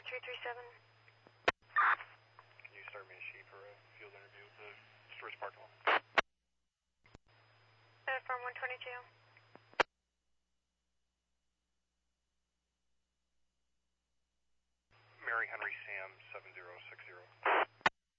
4337. Can you start me a sheet for a field interview with the storage parking lot? Farm 122. Mary Henry Sam 7060.